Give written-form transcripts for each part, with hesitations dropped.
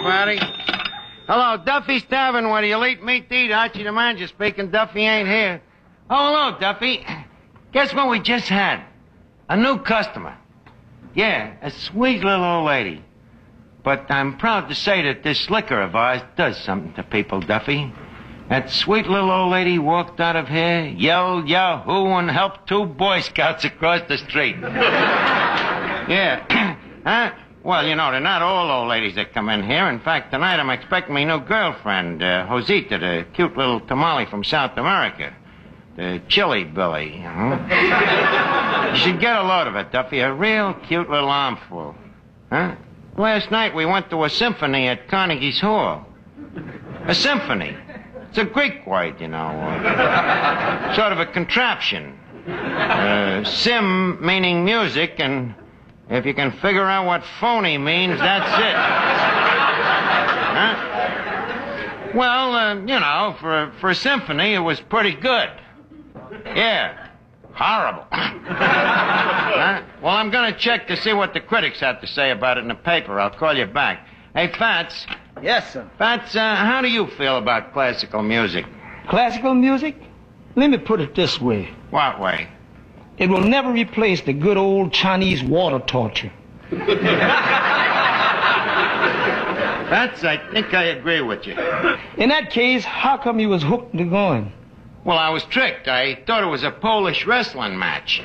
everybody. Hello, Duffy's Tavern, where you eat meat to eat. Archie the manager speaking. Duffy ain't here. Oh, hello, Duffy. Guess what we just had? A new customer. Yeah, a sweet little old lady. But I'm proud to say that this liquor of ours does something to people, Duffy. That sweet little old lady walked out of here, yelled Yahoo, and helped 2 Boy Scouts across the street. Yeah. Huh? Well, you know, they're not all old ladies that come in here. In fact, tonight I'm expecting my new girlfriend, Josita, the cute little tamale from South America. The chili Billy, you know. You should get a load of it, Duffy. A real cute little armful. Huh? Last night we went to a symphony at Carnegie's Hall. A symphony. It's a Greek word, you know. Sort of a contraption. Sim meaning music, and if you can figure out what phony means, that's it. Huh? Well, you know, for a symphony, it was pretty good. Yeah. Horrible. Huh? Well, I'm going to check to see what the critics have to say about it in the paper. I'll call you back. Hey, Fats. Yes, sir. Fats, how do you feel about classical music? Classical music? Let me put it this way. What way? It will never replace the good old Chinese water torture. Fats, I think I agree with you. In that case, how come you was hooked into going? Well, I was tricked. I thought it was a Polish wrestling match.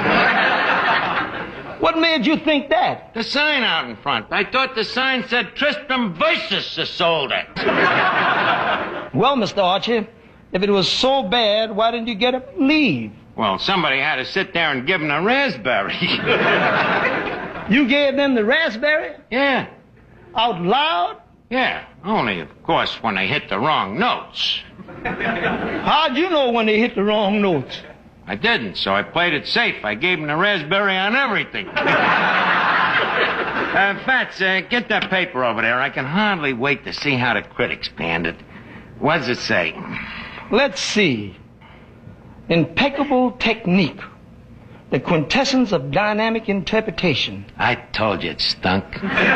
What made you think that? The sign out in front. I thought the sign said Tristram versus Isolde. Well, Mr. Archie, if it was so bad, why didn't you get up and leave? Well, somebody had to sit there and give him a raspberry. You gave them the raspberry? Yeah. Out loud? Yeah. Only, of course, when they hit the wrong notes. How'd you know when they hit the wrong notes? I didn't, so I played it safe. I gave him the raspberry on everything. Fats, get that paper over there. I can hardly wait to see how the critics panned it. What does it say? Let's see. Impeccable technique. The quintessence of dynamic interpretation. I told you it stunk.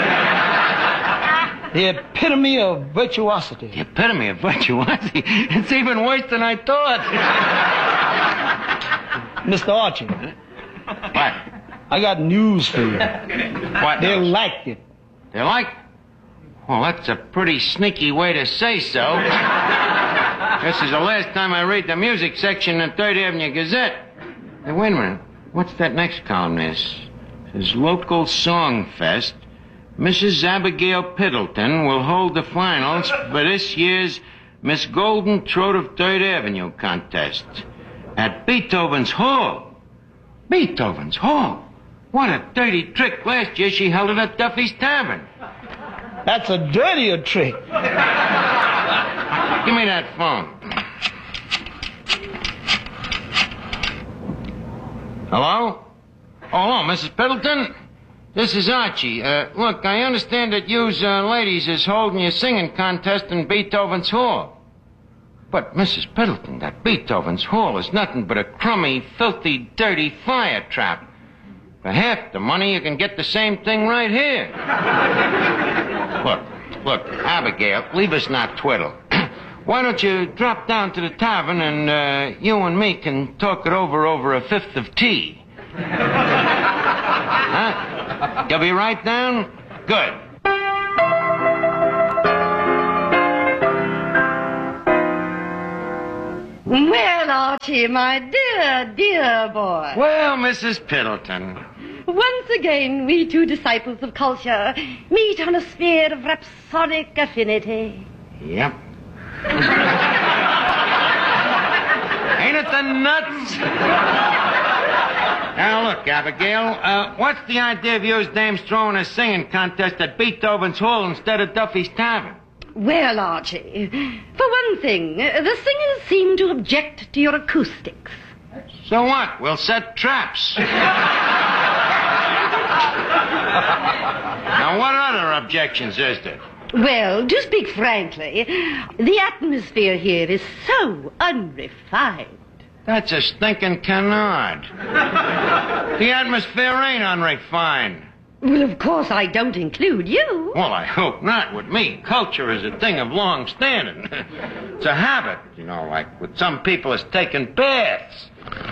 The epitome of virtuosity. The epitome of virtuosity? It's even worse than I thought. Mr. Archie. What? I got news for you. What? They liked it. They liked it? Well, that's a pretty sneaky way to say so. This is the last time I read the music section in the 3rd Avenue Gazette. Hey, wait a minute. What's that next column, Miss? It says Local Song Fest. Mrs. Abigail Piddleton will hold the finals for this year's Miss Golden Throat of 3rd Avenue contest at Beethoven's Hall. Beethoven's Hall? What a dirty trick. Last year she held it at Duffy's Tavern. That's a dirtier trick. Give me that phone. Hello? Oh, hello, Mrs. Piddleton? This is Archie. Look, I understand that yous ladies is holding your singing contest in Beethoven's Hall. But, Mrs. Piddleton, that Beethoven's Hall is nothing but a crummy, filthy, dirty fire trap. For half the money, you can get the same thing right here. Look, Abigail, leave us not twiddle. Why don't you drop down to the tavern and you and me can talk it over a 5th of tea? Huh? You'll be right down? Good. Well, Archie, my dear, dear boy. Well, Mrs. Piddleton. Once again, we 2 disciples of culture meet on a sphere of rhapsodic affinity. Yep. Ain't it the nuts? Now, look, Abigail, what's the idea of yours dames throwing a singing contest at Beethoven's Hall instead of Duffy's Tavern? Well, Archie, for one thing, the singers seem to object to your acoustics. So what? We'll set traps. Now, what other objections is there? Well, to speak frankly, the atmosphere here is so unrefined. That's a stinking canard. The atmosphere ain't unrefined. Well, of course I don't include you. Well, I hope not. With me, culture is a thing of long standing. It's a habit, you know, like with some people it's taking baths.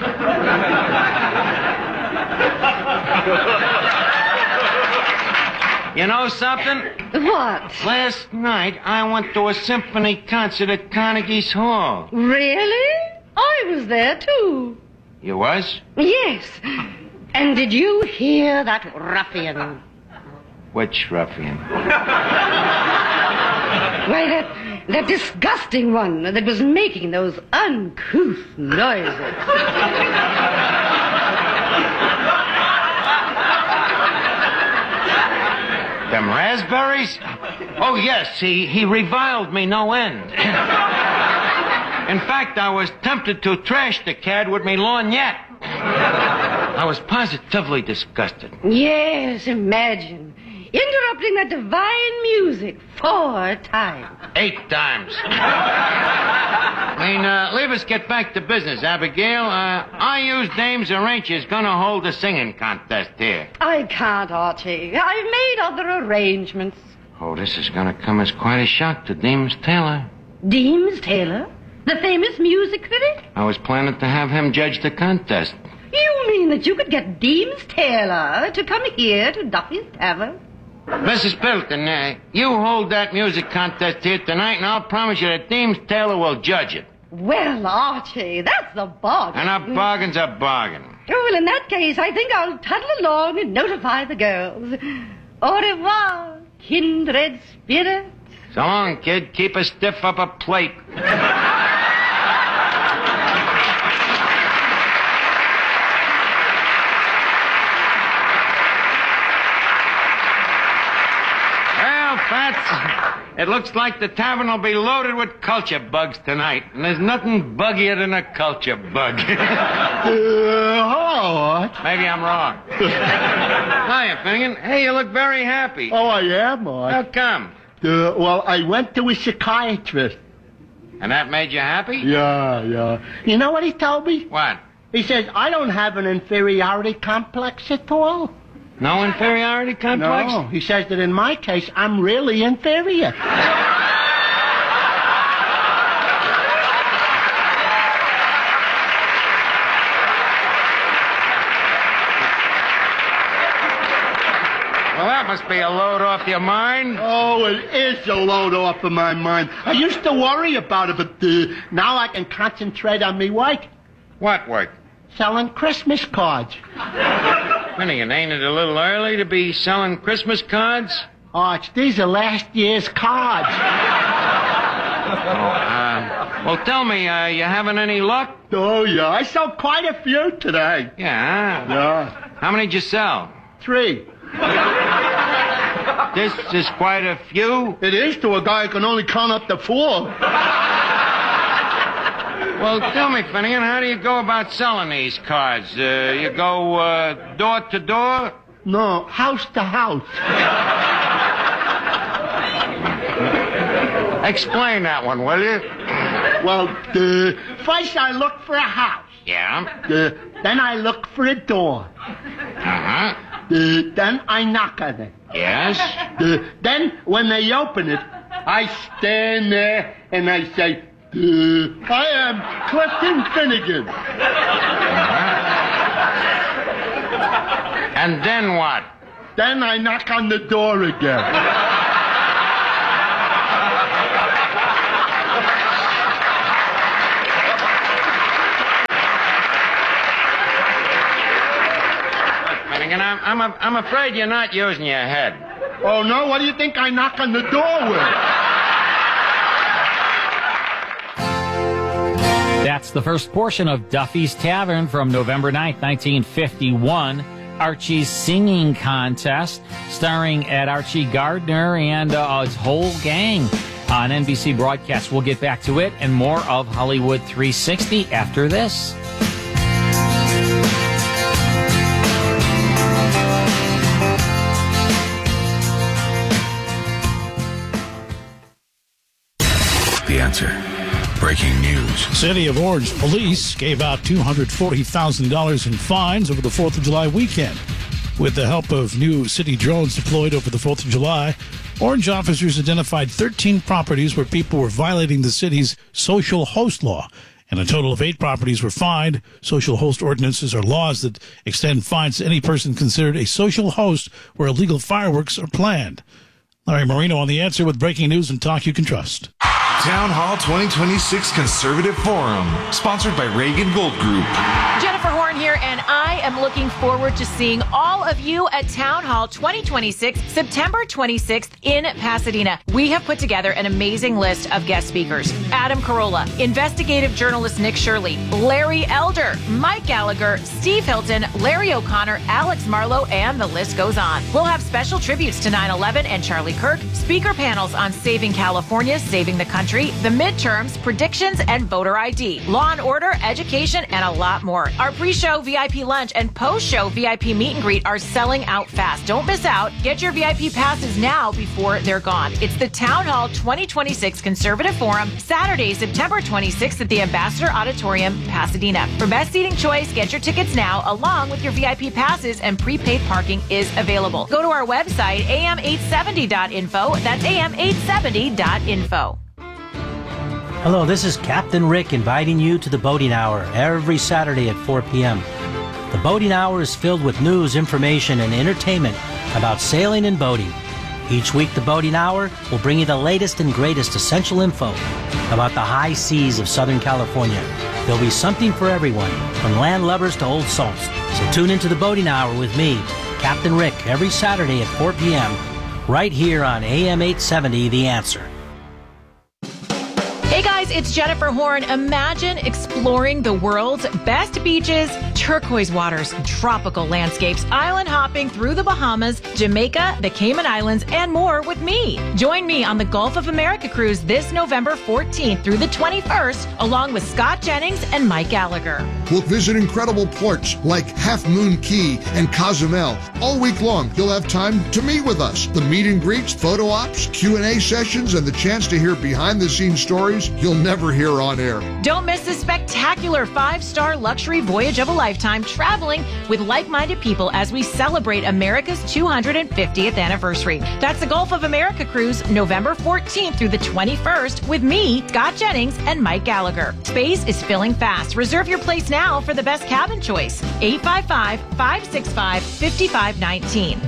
You know something? What? Last night, I went to a symphony concert at Carnegie's Hall. Really? I was there, too. You was? Yes. And did you hear that ruffian? Which ruffian? Why, that disgusting one that was making those uncouth noises. Them raspberries? Oh, yes, he reviled me no end. In fact, I was tempted to trash the cad with me lorgnette. I was positively disgusted. Yes, imagine. Interrupting that divine music 4 times. 8 times. Leave us get back to business, Abigail. I use Dames Arrange is gonna hold a singing contest here. I can't, Archie. I've made other arrangements. Oh, this is gonna come as quite a shock to Deems Taylor. Deems Taylor? The famous music critic? I was planning to have him judge the contest. You mean that you could get Deems Taylor to come here to Duffy's Tavern? Mrs. Pilton, you hold that music contest here tonight, and I'll promise you that Deems Taylor will judge it. Well, Archie, that's a bargain. And a bargain's a bargain. Oh, well, in that case, I think I'll toddle along and notify the girls. Au revoir, kindred spirit. So long, kid. Keep a stiff upper plate. Fats, it looks like the tavern will be loaded with culture bugs tonight. And there's nothing buggier than a culture bug. Hello. Maybe I'm wrong. Hiya, Finnegan. Hey, you look very happy. Oh, I am, Art. How come? Well, I went to a psychiatrist. And that made you happy? Yeah. You know what he told me? What? He says, I don't have an inferiority complex at all. No inferiority complex? No, he says that in my case, I'm really inferior. Well, that must be a load off your mind. Oh, it is a load off of my mind. I used to worry about it, but now I can concentrate on me work. What work? Selling Christmas cards. Finnegan, ain't it a little early to be selling Christmas cards? Arch, these are last year's cards. Well, tell me, you having any luck? Oh, yeah, I sold quite a few today. Yeah? Yeah. How many did you sell? 3. This is quite a few. It is to a guy who can only count up to 4. Well, tell me, Finnegan, how do you go about selling these cards? You go door to door? No, house to house. Explain that one, will you? Well, first I look for a house. Yeah? Then I look for a door. Uh-huh. Then I knock on it. Yes? Then, when they open it, I stand there and I say, I am Clifton Finnegan. And then what? Then I knock on the door again. Finnegan, I'm afraid you're not using your head. Oh, no? What do you think I knock on the door with? That's the first portion of Duffy's Tavern from November 9th, 1951. Archie's Singing Contest, starring Ed Archie Gardner and his whole gang on NBC broadcast. We'll get back to it and more of Hollywood 360 after this. The Answer. Breaking news. City of Orange police gave out $240,000 in fines over the 4th of July weekend. With the help of new city drones deployed over the 4th of July, Orange officers identified 13 properties where people were violating the city's social host law, and a total of 8 properties were fined. Social host ordinances are laws that extend fines to any person considered a social host where illegal fireworks are planned. Larry Marino on The Answer with breaking news and talk you can trust. Town Hall 2026 Conservative Forum, sponsored by Reagan Gold Group. Jennifer Horn here, and I am looking forward to seeing all of you at Town Hall 2026, September 26th in Pasadena. We have put together an amazing list of guest speakers. Adam Carolla, investigative journalist Nick Shirley, Larry Elder, Mike Gallagher, Steve Hilton, Larry O'Connor, Alex Marlowe, and the list goes on. We'll have special tributes to 9/11 and Charlie Kirk, speaker panels on saving California, saving the country, the midterms, predictions, and voter ID, law and order, education, and a lot more. Our pre-show VIP lunch and post-show VIP meet and greet are selling out fast. Don't miss out. Get your VIP passes now before they're gone. It's the Town Hall 2026 Conservative Forum, Saturday, September 26th at the Ambassador Auditorium, Pasadena. For best seating choice, get your tickets now, along with your VIP passes, and prepaid parking is available. Go to our website, am870.info. That's am870.info. Hello, this is Captain Rick inviting you to the Boating Hour every Saturday at 4 p.m. The Boating Hour is filled with news, information, and entertainment about sailing and boating. Each week, the Boating Hour will bring you the latest and greatest essential info about the high seas of Southern California. There'll be something for everyone, from land lovers to old salts. So tune into the Boating Hour with me, Captain Rick, every Saturday at 4 p.m. right here on AM 870, The Answer. Hey guys, it's Jennifer Horn. Imagine exploring the world's best beaches, turquoise waters, tropical landscapes, island hopping through the Bahamas, Jamaica, the Cayman Islands, and more with me. Join me on the Gulf of America cruise this November 14th through the 21st, along with Scott Jennings and Mike Gallagher. We'll visit incredible ports like Half Moon Key and Cozumel. All week long, you'll have time to meet with us. The meet and greets, photo ops, Q&A sessions, and the chance to hear behind-the-scenes stories you'll never hear on air. Don't miss this spectacular 5-star luxury voyage of a lifetime, traveling with like-minded people as we celebrate America's 250th anniversary. That's the Gulf of America cruise, November 14th through the 21st, with me, Scott Jennings, and Mike Gallagher. Space is filling fast. Reserve your place now for the best cabin choice. 855-565-5519.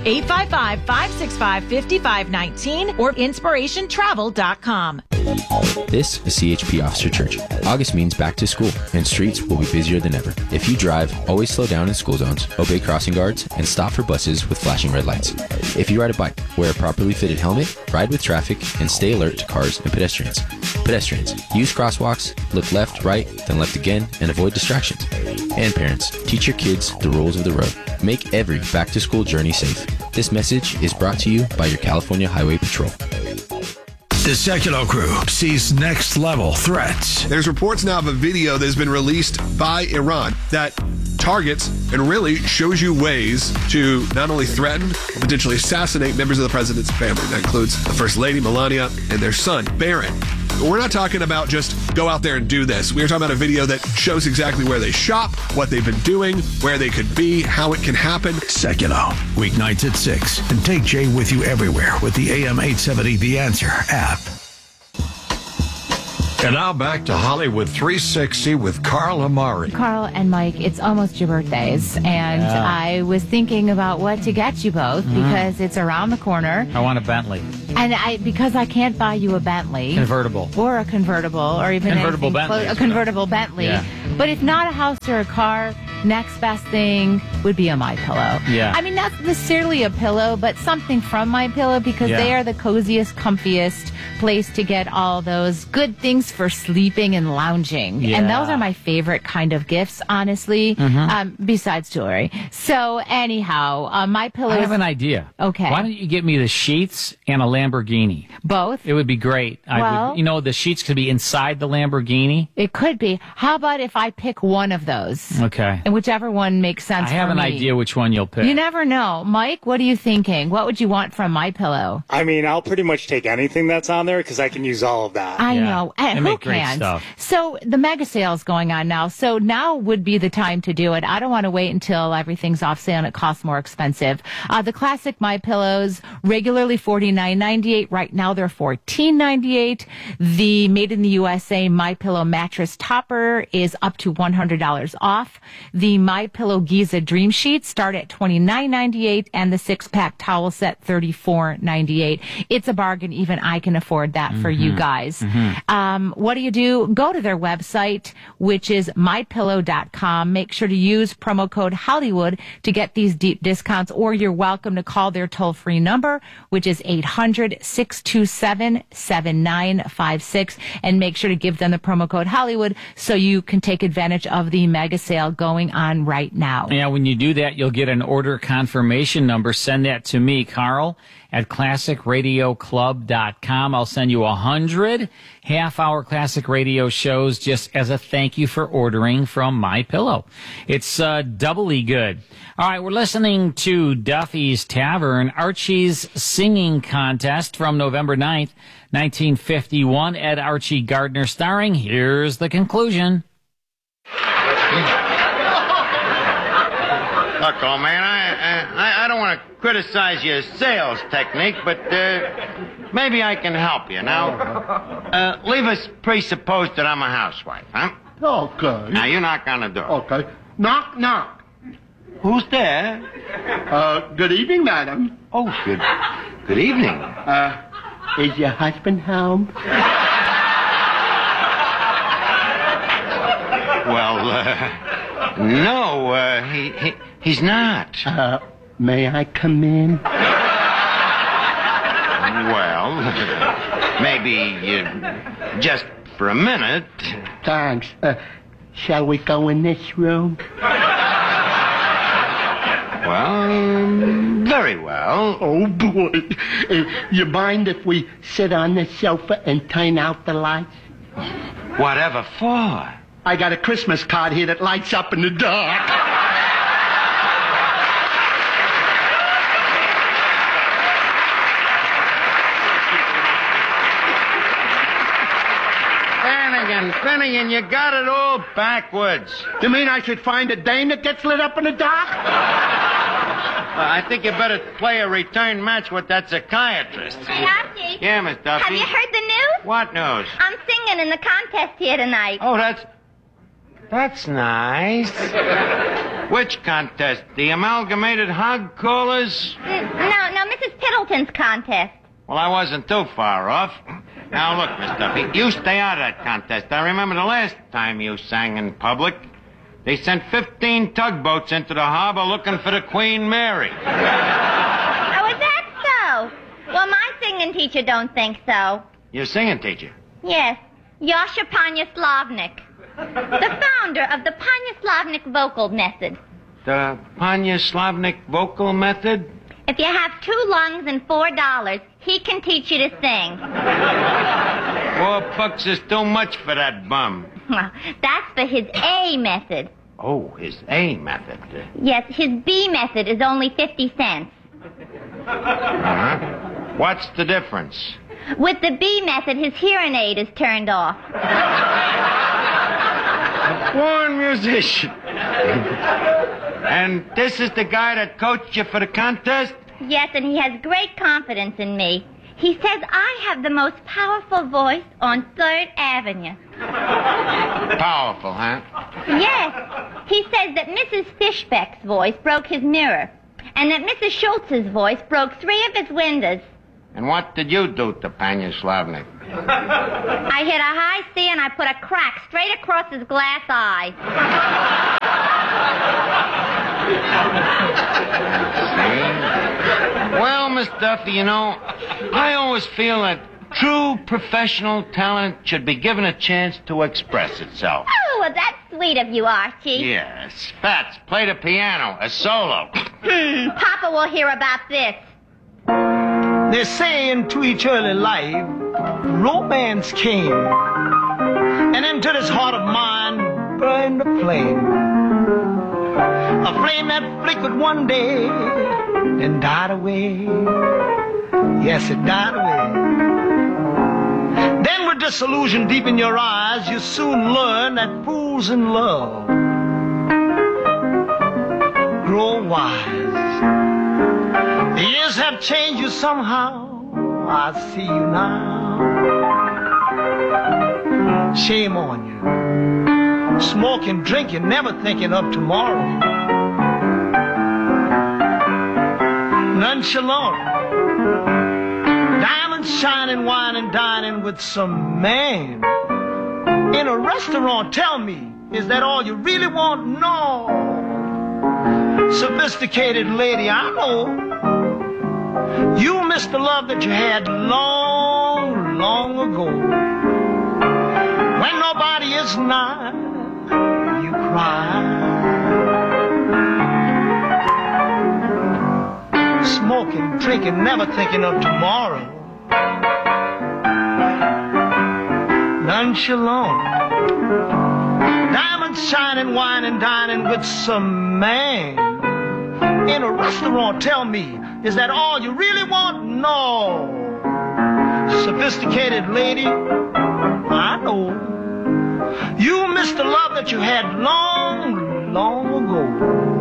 855-565-5519 or inspirationtravel.com. This is CHP Officer Church. August means back to school, and streets will be busier than ever. If you drive, always slow down in school zones, obey crossing guards, and stop for buses with flashing red lights. If you ride a bike, wear a properly fitted helmet, ride with traffic, and stay alert to cars and pedestrians. Pedestrians, use crosswalks, look left, right, then left again, and avoid distractions. And parents, teach your kids the rules of the road. Make every back-to-school journey safe. This message is brought to you by your California Highway Patrol. The Secular Crew sees next-level threats. There's reports now of a video that has been released by Iran that targets and really shows you ways to not only threaten, but potentially assassinate members of the president's family. That includes the First Lady, Melania, and their son, Barron. We're not talking about just go out there and do this. We're talking about a video that shows exactly where they shop, what they've been doing, where they could be, how it can happen. Secular, weeknights at 6. And take Jay with you everywhere with the AM 870 The Answer app. And now back to Hollywood 360 with Carl Amari. Carl and Mike, it's almost your birthdays, and I was thinking about what to get you both because it's around the corner. I want a Bentley. And because I can't buy you a Bentley. Convertible. Or a convertible, or even convertible Bentley. A convertible Bentley. Yeah. But if not a house or a car, next best thing would be a MyPillow. Yeah. I mean, not necessarily a pillow, but something from MyPillow because they are the coziest, comfiest place to get all those good things for sleeping and lounging. Yeah. And those are my favorite kind of gifts, honestly, besides jewelry. So anyhow, MyPillow. I have an idea. Okay. Why don't you get me the sheets and a Lamborghini? Both? It would be great. Well, the sheets could be inside the Lamborghini. It could be. How about if I pick one of those? Okay. And whichever one makes sense I have for an me. idea which one you'll pick. You never know. Mike, what are you thinking? What would you want from MyPillow? I mean, I'll pretty much take anything that's on there because I can use all of that. I know. They Who make great can? stuff. So the mega sale is going on now. So now would be the time to do it. I don't want to wait until everything's off sale and it costs more expensive. The classic MyPillows, regularly $49.98. Right now they're $14.98. The made in the USA MyPillow mattress topper is up to $100 off. The MyPillow Giza Dream Sheets start at $29.98 and the 6-pack towel set $34.98. It's a bargain. Even I can afford that for you guys. What do? Go to their website, which is mypillow.com. Make sure to use promo code Hollywood to get these deep discounts, or you're welcome to call their toll-free number, which is 800-627-7956, and make sure to give them the promo code Hollywood so you can take advantage of the mega sale going on right now. Yeah, when you do that, you'll get an order confirmation number. Send that to me, Carl, at classicradioclub.com. I'll send you 100 half-hour classic radio shows just as a thank you for ordering from MyPillow. It's doubly good. All right, we're listening to Duffy's Tavern, Archie's Singing Contest from November 9th, 1951. Ed Archie Gardner starring. Here's the conclusion. Look, old man, I don't want to criticize your sales technique, but maybe I can help you. Now, leave us presupposed that I'm a housewife, huh? Okay. Now, you knock on the door. Okay. Knock, knock. Who's there? Good evening, madam. Oh, good evening. Is your husband home? Well, no, he's not. May I come in? Well, maybe just for a minute. Thanks. Shall we go in this room? Well, very well. Oh, boy. You mind if we sit on the sofa and turn out the lights? Whatever for? I got a Christmas card here that lights up in the dark. Finnegan, you got it all backwards. You mean I should find a dame that gets lit up in the dark? I think you better play a return match with that psychiatrist. Hey, Archie. Yeah, Miss Duffy. Have you heard the news? What news? I'm singing in the contest here tonight. Oh, that's nice. Which contest? The Amalgamated Hog Callers? No, Mrs. Piddleton's contest. Well, I wasn't too far off. Now, look, Miss Duffy, you stay out of that contest. I remember the last time you sang in public. They sent 15 tugboats into the harbor looking for the Queen Mary. Oh, is that so? Well, my singing teacher don't think so. Your singing teacher? Yes, Yasha Panyaslavnik, the founder of the Panyaslavnik vocal method. The Panyaslavnik vocal method? If you have 2 lungs and $4, he can teach you to sing. $4 is too much for that bum. Well, that's for his A method. Oh, his A method. Yes, his B method is only 50 cents. Uh-huh. What's the difference? With the B method, his hearing aid is turned off. A born musician. And this is the guy that coached you for the contest? Yes, and he has great confidence in me. He says I have the most powerful voice on 3rd Avenue. Powerful, huh? Yes. He says that Mrs. Fishbeck's voice broke his mirror, and that Mrs. Schultz's voice broke 3 of his windows. And what did you do to Panyaslavnik? I hit a high C and I put a crack straight across his glass eye. Well, Miss Duffy, you know, I always feel that true professional talent should be given a chance to express itself. Oh, well, that's sweet of you, Archie. Yes. Fats, play the piano, a solo. Papa will hear about this. They're saying to each early life, romance came, and into this heart of mine burned a flame. A flame that flickered one day and died away. Yes, it died away. Then with disillusion deep in your eyes, you soon learn that fools in love grow wise. The years have changed you somehow. I see you now. Shame on you. Smoking, drinking, never thinking of tomorrow. Nonchalant. Diamonds shining, wine and dining with some man. In a restaurant, tell me, is that all you really want? No. Sophisticated lady, I know. You missed the love that you had long, long ago. When nobody is nigh, you cry. Smoking, drinking, never thinking of tomorrow. Nonchalant. Diamonds shining, wine and dining with some man. In a restaurant, tell me, is that all you really want? No. Sophisticated lady, I know. You missed the love that you had long, long ago.